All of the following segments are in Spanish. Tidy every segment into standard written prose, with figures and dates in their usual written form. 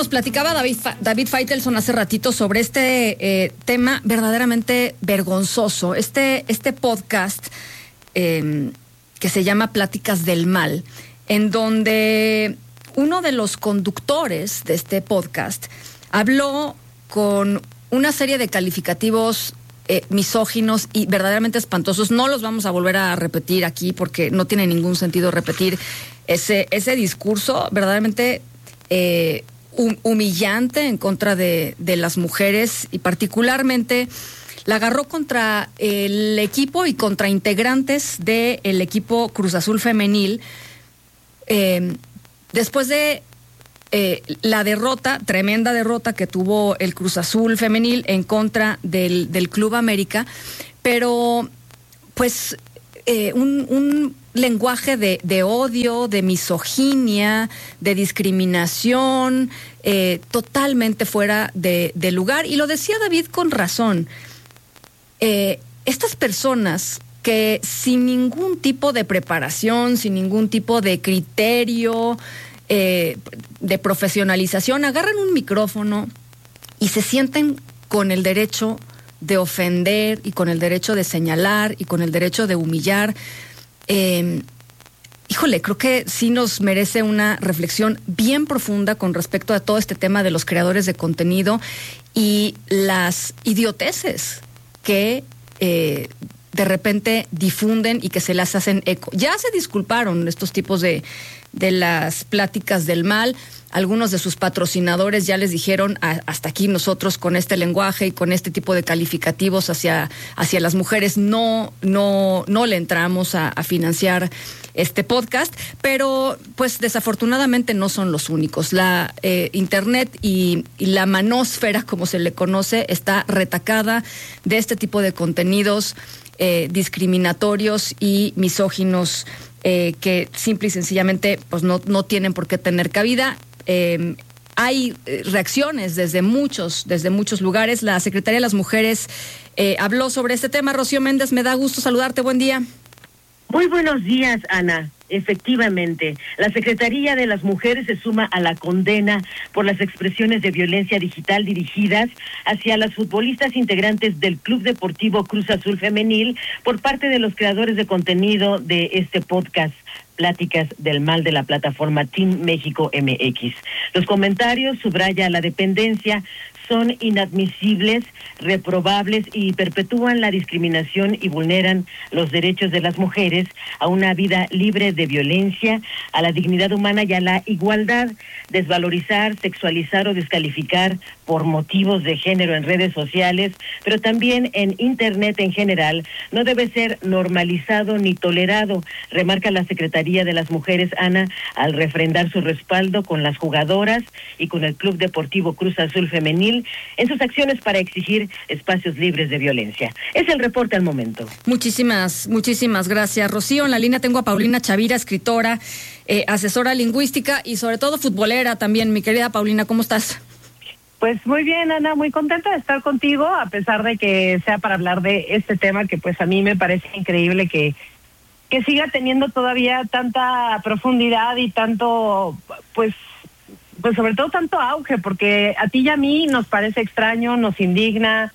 nos platicaba David Faitelson hace ratito sobre este tema verdaderamente vergonzoso. Este podcast que se llama Pláticas del Mal, en donde uno de los conductores de este podcast habló con una serie de calificativos misóginos y verdaderamente espantosos. No los vamos a volver a repetir aquí porque no tiene ningún sentido repetir ese discurso verdaderamente humillante en contra de las mujeres, y particularmente la agarró contra el equipo y contra integrantes del equipo Cruz Azul femenil después de la derrota, tremenda derrota que tuvo el Cruz Azul femenil en contra del Club América, pero pues un lenguaje de odio, de misoginia, de discriminación, totalmente fuera de lugar. Y lo decía David con razón. Estas personas que sin ningún tipo de preparación, sin ningún tipo de criterio, de profesionalización, agarran un micrófono y se sienten con el derecho de ofender y con el derecho de señalar y con el derecho de humillar. Híjole, creo que sí nos merece una reflexión bien profunda con respecto a todo este tema de los creadores de contenido y las idioteces que de repente difunden y que se las hacen eco. Ya se disculparon estos tipos de las Pláticas del Mal. Algunos de sus patrocinadores ya les dijeron hasta aquí, nosotros con este lenguaje y con este tipo de calificativos hacia las mujeres no le entramos a financiar este podcast, pero pues desafortunadamente no son los únicos. La internet y la manósfera, como se le conoce, está retacada de este tipo de contenidos discriminatorios y misóginos que simple y sencillamente pues no tienen por qué tener cabida. Hay reacciones desde muchos lugares. La Secretaría de las Mujeres habló sobre este tema. Rocío Méndez, me da gusto saludarte. Buen día. Muy buenos días, Ana. Efectivamente, la Secretaría de las Mujeres se suma a la condena por las expresiones de violencia digital dirigidas hacia las futbolistas integrantes del Club Deportivo Cruz Azul Femenil por parte de los creadores de contenido de este podcast, Pláticas del Mal, de la plataforma Team México MX. Los comentarios, subraya la dependencia, son inadmisibles, reprobables y perpetúan la discriminación y vulneran los derechos de las mujeres a una vida libre de violencia, a la dignidad humana y a la igualdad. Desvalorizar, sexualizar o descalificar por motivos de género en redes sociales, pero también en Internet en general, no debe ser normalizado ni tolerado, remarca la Secretaría de las Mujeres, Ana, al refrendar su respaldo con las jugadoras y con el Club Deportivo Cruz Azul Femenil en sus acciones para exigir espacios libres de violencia. Es el reporte al momento. Muchísimas gracias, Rocío. En la línea tengo a Paulina Chavira, escritora, asesora lingüística y sobre todo futbolera también. Mi querida Paulina, ¿cómo estás? Pues muy bien, Ana, muy contenta de estar contigo, a pesar de que sea para hablar de este tema que pues a mí me parece increíble que siga teniendo todavía tanta profundidad y tanto, pues sobre todo tanto auge, porque a ti y a mí nos parece extraño, nos indigna,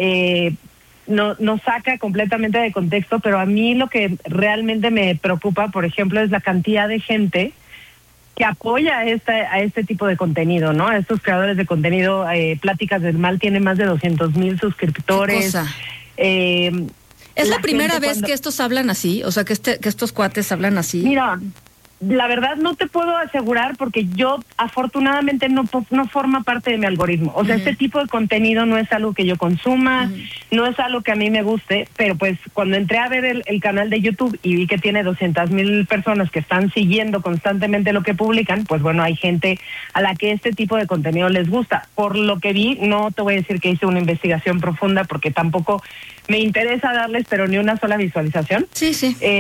nos saca completamente de contexto, pero a mí lo que realmente me preocupa, por ejemplo, es la cantidad de gente que apoya a este tipo de contenido, ¿no? A estos creadores de contenido. Pláticas del Mal tiene más de 200,000 suscriptores. ¿Es la primera vez que estos hablan así? O sea, que estos cuates hablan así. Mira, la verdad no te puedo asegurar porque yo afortunadamente no forma parte de mi algoritmo. O sea, este tipo de contenido no es algo que yo consuma, no es algo que a mí me guste, pero pues cuando entré a ver el canal de YouTube y vi que tiene 200,000 personas que están siguiendo constantemente lo que publican, pues bueno, hay gente a la que este tipo de contenido les gusta. Por lo que vi, no te voy a decir que hice una investigación profunda porque tampoco me interesa darles pero ni una sola visualización. Sí.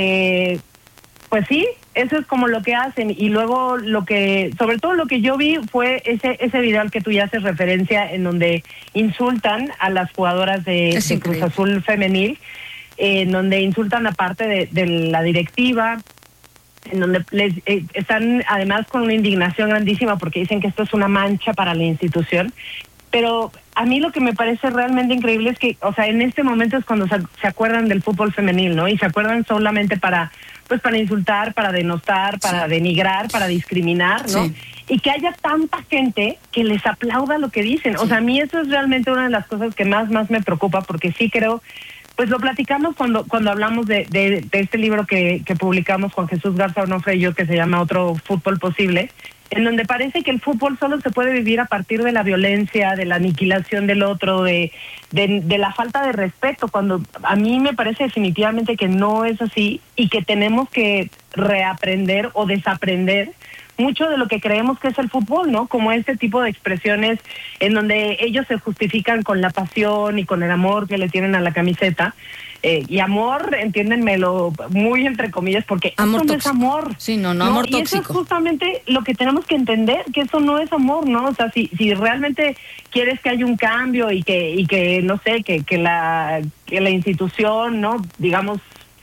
Pues sí, eso es como lo que hacen. Y luego sobre todo lo que yo vi fue ese video al que tú ya haces referencia, en donde insultan a las jugadoras de Cruz Azul Femenil, en donde insultan aparte de la directiva, en donde les están además con una indignación grandísima porque dicen que esto es una mancha para la institución. Pero a mí lo que me parece realmente increíble es que, o sea, en este momento es cuando se acuerdan del fútbol femenil, ¿no? Y se acuerdan solamente para insultar, para denostar, para denigrar, para discriminar, ¿no? Sí. Y que haya tanta gente que les aplauda lo que dicen. Sí. O sea, a mí eso es realmente una de las cosas que más me preocupa, porque sí creo, pues lo platicamos cuando hablamos de este libro que publicamos Juan Jesús Garza Onofre y yo, que se llama Otro Fútbol Posible, en donde parece que el fútbol solo se puede vivir a partir de la violencia, de la aniquilación del otro, de la falta de respeto, cuando a mí me parece definitivamente que no es así y que tenemos que reaprender o desaprender mucho de lo que creemos que es el fútbol, ¿no? Como este tipo de expresiones en donde ellos se justifican con la pasión y con el amor que le tienen a la camiseta. Y amor, entiéndenmelo muy entre comillas, porque amor eso no tóxico. Es amor. Sí, no, amor tóxico. Y eso es justamente lo que tenemos que entender, que eso no es amor, ¿no? O sea, si realmente quieres que haya un cambio y que no sé, que la institución, ¿no? Digamos,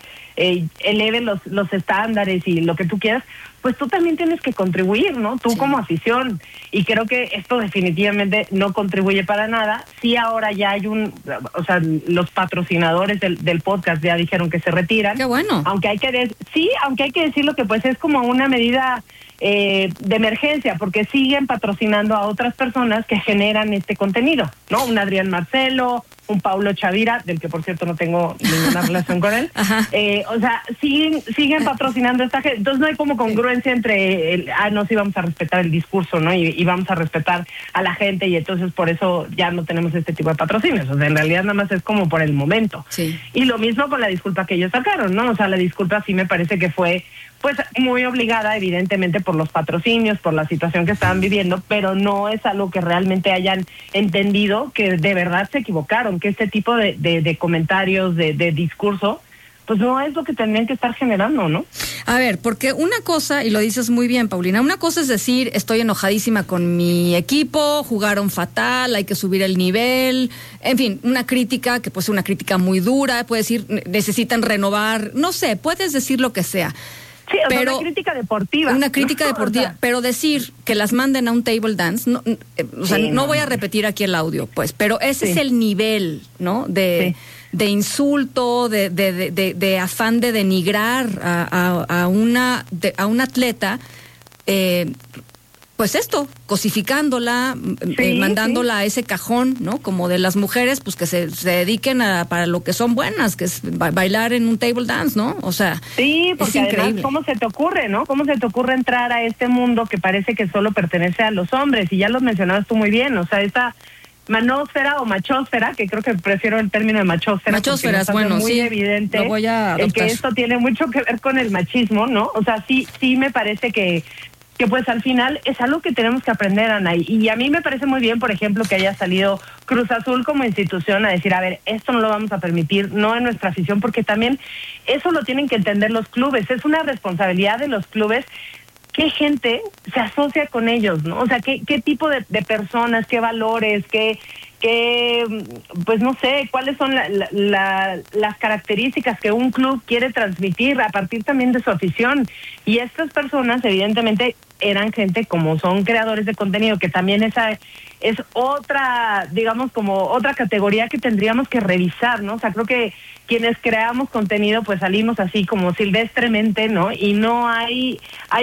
eleve los estándares y lo que tú quieras, pues tú también tienes que contribuir, ¿no? Tú como afición. Y creo que esto definitivamente no contribuye para nada. Sí, ahora ya hay o sea, los patrocinadores del podcast ya dijeron que se retiran. ¡Qué bueno! Aunque hay que decirlo que pues es como una medida de emergencia, porque siguen patrocinando a otras personas que generan este contenido, ¿no? Un Adrián Marcelo, un Paulo Chavira, del que por cierto no tengo ninguna relación con él. O sea, siguen patrocinando a esta gente. Entonces no hay como congruencia entre no, sí vamos a respetar el discurso, ¿no? Y vamos a respetar a la gente, y entonces por eso ya no tenemos este tipo de patrocinios. O sea, en realidad nada más es como por el momento. Sí. Y lo mismo con la disculpa que ellos sacaron, ¿no? O sea, la disculpa sí me parece que fue pues muy obligada, evidentemente, por los patrocinios, por la situación que estaban viviendo, pero no es algo que realmente hayan entendido que de verdad se equivocaron, que este tipo de comentarios, de discurso, pues no es lo que tendrían que estar generando, ¿no? A ver, porque una cosa, y lo dices muy bien, Paulina, una cosa es decir, estoy enojadísima con mi equipo, jugaron fatal, hay que subir el nivel, en fin, una crítica que puede ser una crítica muy dura, puedes decir, necesitan renovar, no sé, puedes decir lo que sea. Sí, o sea, una crítica deportiva. Una crítica deportiva, o sea, pero decir que las manden a un table dance, no, o sea, no voy a repetir aquí el audio, pues, pero ese es el nivel, ¿no? De insulto, de afán de denigrar a un atleta, pues esto, cosificándola, mandándola a ese cajón, ¿no? Como de las mujeres, pues que se dediquen para lo que son buenas, que es bailar en un table dance, ¿no? O sea, sí, porque además, ¿cómo se te ocurre, no? ¿Cómo se te ocurre entrar a este mundo que parece que solo pertenece a los hombres? Y ya los mencionabas tú muy bien, o sea, esta manósfera o machósfera, que creo que prefiero el término de machósfera. Machósfera es bueno, muy evidente, lo voy a adoptar. Que esto tiene mucho que ver con el machismo, ¿no? O sea, sí me parece que pues al final es algo que tenemos que aprender, Ana, y a mí me parece muy bien, por ejemplo, que haya salido Cruz Azul como institución a decir, a ver, esto no lo vamos a permitir, no en nuestra afición, porque también eso lo tienen que entender los clubes, es una responsabilidad de los clubes. ¿Qué gente se asocia con ellos, no? O sea, ¿qué tipo de personas, qué valores, qué pues no sé, cuáles son las características que un club quiere transmitir a partir también de su afición? Y estas personas, evidentemente, eran gente como son creadores de contenido, que también esa es otra, digamos, como otra categoría que tendríamos que revisar, ¿no? O sea, creo que quienes creamos contenido pues salimos así como silvestremente, ¿no? Y no hay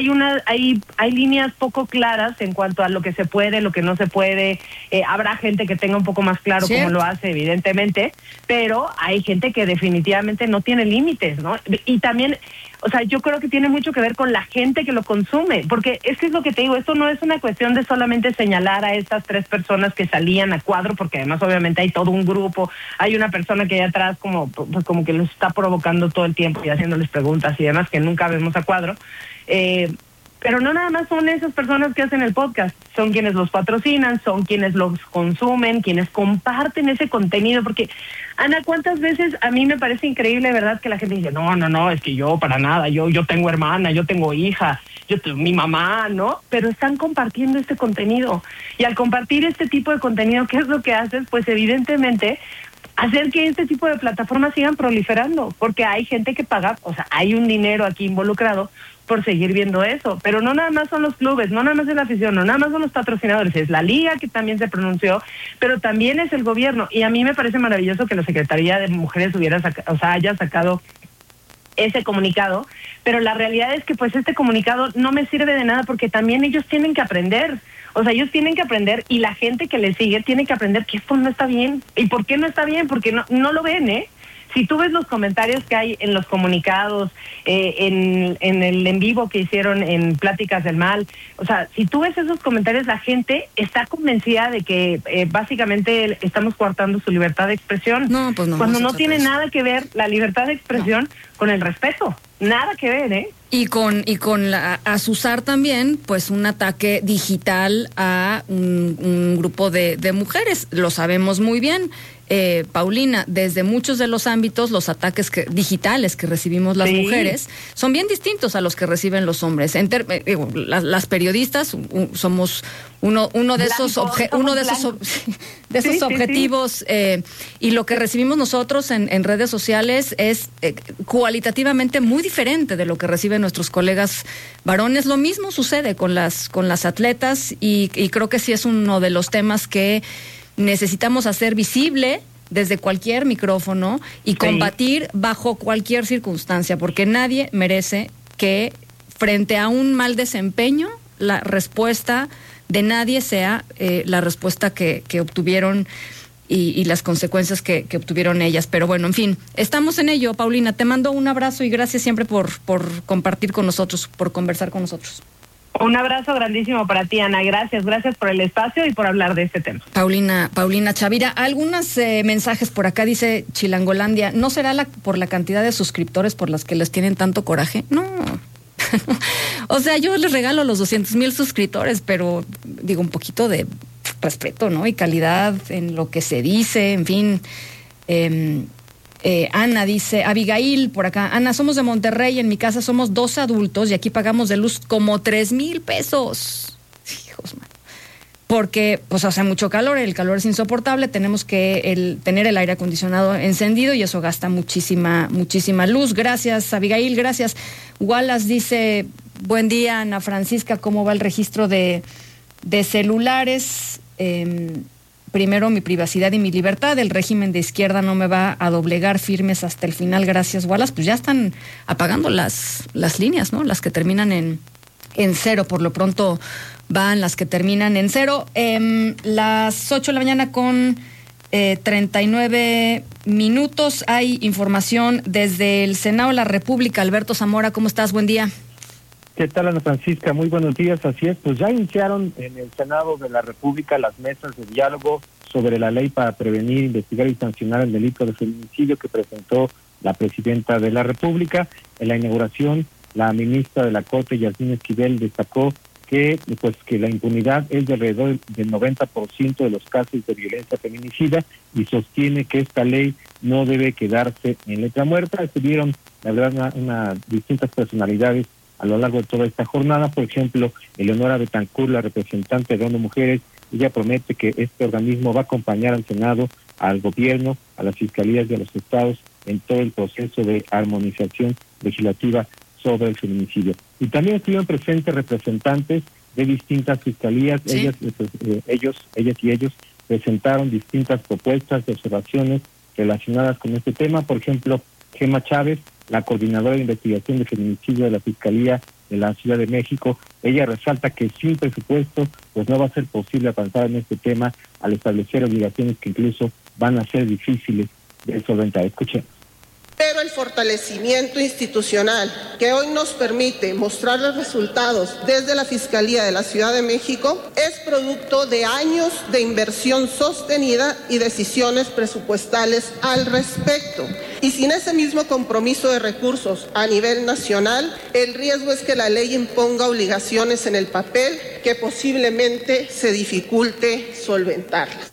líneas poco claras en cuanto a lo que se puede, lo que no se puede. Habrá gente que tenga un poco más claro cómo lo hace, evidentemente, pero hay gente que definitivamente no tiene límites, ¿no? Y también, o sea, yo creo que tiene mucho que ver con la gente que lo consume, porque es que es lo que te digo, esto no es una cuestión de solamente señalar a estas 3 personas que salían a cuadro, porque además obviamente hay todo un grupo, hay una persona que hay atrás como que los está provocando todo el tiempo y haciéndoles preguntas y demás que nunca vemos a cuadro. Pero no nada más son esas personas que hacen el podcast, son quienes los patrocinan, son quienes los consumen, quienes comparten ese contenido, porque, Ana, ¿cuántas veces a mí me parece increíble, verdad, que la gente dice, no, es que yo para nada, yo tengo hermana, yo tengo hija, mi mamá, ¿no? Pero están compartiendo este contenido, y al compartir este tipo de contenido, ¿qué es lo que haces? Pues evidentemente hacer que este tipo de plataformas sigan proliferando, porque hay gente que paga, o sea, hay un dinero aquí involucrado por seguir viendo eso. Pero no nada más son los clubes, no nada más es la afición, no nada más son los patrocinadores, es la liga que también se pronunció, pero también es el gobierno. Y a mí me parece maravilloso que la Secretaría de Mujeres haya sacado ese comunicado, pero la realidad es que pues este comunicado no me sirve de nada porque también ellos tienen que aprender. O sea, ellos tienen que aprender y la gente que les sigue tiene que aprender que esto no está bien. ¿Y por qué no está bien? Porque no lo ven, ¿eh? Si tú ves los comentarios que hay en los comunicados, en el en vivo que hicieron en Pláticas del Mal, o sea, si tú ves esos comentarios, la gente está convencida de que básicamente estamos coartando su libertad de expresión. No, pues no. Cuando no tiene nada que ver la libertad de expresión con el respeto. Nada que ver, ¿eh? Y con asusar también, pues, un ataque digital a un grupo de mujeres. Lo sabemos muy bien. Paulina, desde muchos de los ámbitos, los ataques digitales que recibimos las mujeres son bien distintos a los que reciben los hombres. Las periodistas somos uno de esos objetivos y lo que recibimos nosotros en redes sociales es cualitativamente muy diferente de lo que reciben nuestros colegas varones. Lo mismo sucede con las atletas y creo que sí es uno de los temas que necesitamos hacer visible desde cualquier micrófono y combatir bajo cualquier circunstancia, porque nadie merece que frente a un mal desempeño la respuesta de nadie sea la respuesta que obtuvieron y las consecuencias que obtuvieron ellas. Pero bueno, en fin, estamos en ello. Paulina, te mando un abrazo y gracias siempre por compartir con nosotros, por conversar con nosotros. Un abrazo grandísimo para ti, Ana. Gracias por el espacio y por hablar de este tema. Paulina Chavira, algunos mensajes por acá, dice Chilangolandia, ¿no será por la cantidad de suscriptores por las que les tienen tanto coraje? No. O sea, yo les regalo los 200,000 suscriptores, pero digo, un poquito de respeto, ¿no? Y calidad en lo que se dice, en fin. Ana dice, Abigail por acá, Ana, somos de Monterrey, en mi casa somos 2 adultos y aquí pagamos de luz como 3,000 pesos. Hijos, man. Porque pues hace mucho calor, el calor es insoportable, tenemos que tener el aire acondicionado encendido y eso gasta muchísima luz. Gracias, Abigail, gracias. Wallace dice, buen día, Ana Francisca, ¿cómo va el registro de celulares? Primero mi privacidad y mi libertad, el régimen de izquierda no me va a doblegar, firmes hasta el final, gracias, Wallace. Pues ya están apagando las líneas, ¿no? Las que terminan en 0, por lo pronto van las que terminan en 0. Las 8 de la mañana con 39 minutos, hay información desde el Senado de la República. Alberto Zamora, ¿cómo estás? Buen día. ¿Qué tal, Ana Francisca? Muy buenos días, así es, pues ya iniciaron en el Senado de la República las mesas de diálogo sobre la ley para prevenir, investigar y sancionar el delito de feminicidio que presentó la presidenta de la República. En la inauguración, la ministra de la Corte, Yasmín Esquivel, destacó que la impunidad es de alrededor del 90% de los casos de violencia feminicida y sostiene que esta ley no debe quedarse en letra muerta. Estuvieron, la verdad, distintas personalidades a lo largo de toda esta jornada. Por ejemplo, Eleonora Betancourt, la representante de ONU Mujeres, ella promete que este organismo va a acompañar al Senado, al gobierno, a las fiscalías de los estados en todo el proceso de armonización legislativa sobre el feminicidio. Y también estuvieron presentes representantes de distintas fiscalías. ¿Sí? Ellas y ellos presentaron distintas propuestas de observaciones relacionadas con este tema. Por ejemplo, Gema Chávez, la coordinadora de investigación de feminicidio de la Fiscalía de la Ciudad de México, ella resalta que sin presupuesto pues no va a ser posible avanzar en este tema al establecer obligaciones que incluso van a ser difíciles de solventar. Escuchemos. Pero el fortalecimiento institucional que hoy nos permite mostrar los resultados desde la Fiscalía de la Ciudad de México es producto de años de inversión sostenida y decisiones presupuestales al respecto. Y sin ese mismo compromiso de recursos a nivel nacional, el riesgo es que la ley imponga obligaciones en el papel que posiblemente se dificulte solventarlas.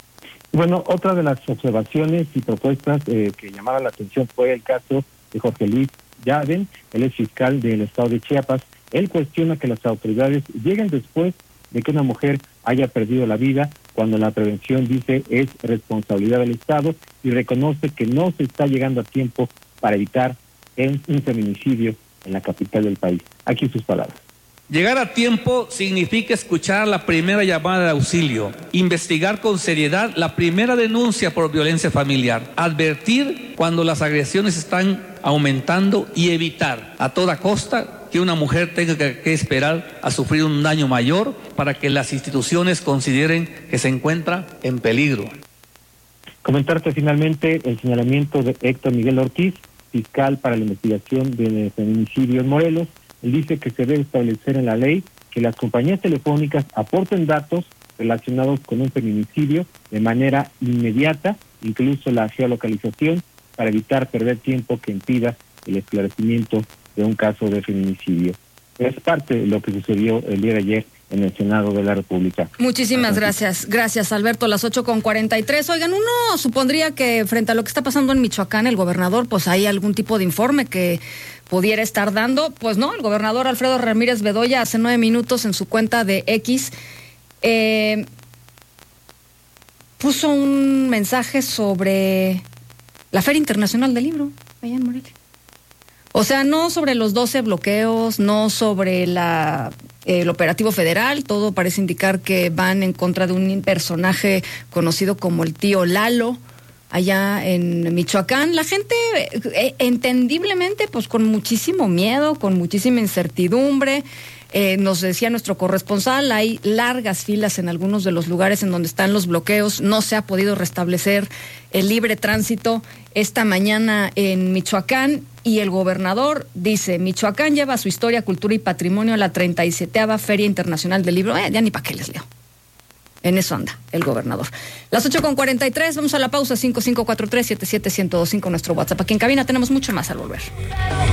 Bueno, otra de las observaciones y propuestas que llamaban la atención fue el caso de Jorge Luis Yaden, él es fiscal del estado de Chiapas. Él cuestiona que las autoridades lleguen después de que una mujer haya perdido la vida, cuando la prevención, dice, es responsabilidad del Estado, y reconoce que no se está llegando a tiempo para evitar un feminicidio en la capital del país. Aquí sus palabras. Llegar a tiempo significa escuchar la primera llamada de auxilio, investigar con seriedad la primera denuncia por violencia familiar, advertir cuando las agresiones están aumentando y evitar a toda costa que una mujer tenga que esperar a sufrir un daño mayor para que las instituciones consideren que se encuentra en peligro. Comentarte finalmente el señalamiento de Héctor Miguel Ortiz, fiscal para la investigación de feminicidio en Morelos. Él dice que se debe establecer en la ley que las compañías telefónicas aporten datos relacionados con un feminicidio de manera inmediata, incluso la geolocalización, para evitar perder tiempo que impida el esclarecimiento de un caso de feminicidio. Es parte de lo que sucedió el día de ayer en el Senado de la República. Muchísimas gracias. Gracias, Alberto. Las 8:43. Oigan, uno supondría que frente a lo que está pasando en Michoacán, el gobernador, pues hay algún tipo de informe que pudiera estar dando. Pues no, el gobernador Alfredo Ramírez Bedoya hace 9 minutos en su cuenta de X puso un mensaje sobre la Feria Internacional del Libro allá en Morelia. O sea, no sobre los 12 bloqueos, no sobre el operativo federal, todo parece indicar que van en contra de un personaje conocido como el tío Lalo, allá en Michoacán. La gente, entendiblemente, pues con muchísimo miedo, con muchísima incertidumbre. Nos decía nuestro corresponsal, hay largas filas en algunos de los lugares en donde están los bloqueos, no se ha podido restablecer el libre tránsito esta mañana en Michoacán, y el gobernador dice, Michoacán lleva su historia, cultura y patrimonio a la 37ª Feria Internacional del Libro. Ya ni para qué les leo. En eso anda el gobernador. Las 8:43, vamos a la pausa. 5543-77125, nuestro WhatsApp. Aquí en cabina tenemos mucho más al volver.